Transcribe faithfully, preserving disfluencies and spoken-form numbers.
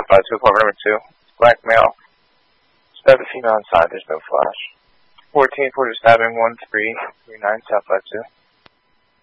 five two, apartment number two. Black male. Stab the female inside, there's no flash. fourteen, for stabbing, one three three nine, South five two.